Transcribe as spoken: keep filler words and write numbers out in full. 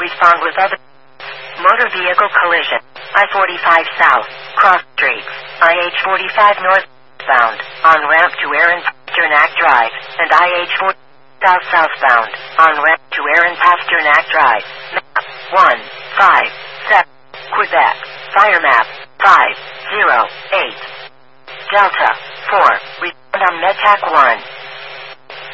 respond with other motor vehicle collision. I forty-five south, cross streets, I H forty-five northbound, on ramp to Aaron Pasternak Drive, and I H forty south southbound, on ramp to Aaron Pasternak Drive. Map one five seven, Quebec. Fire map five zero eight. Delta four, respond on MedTac one.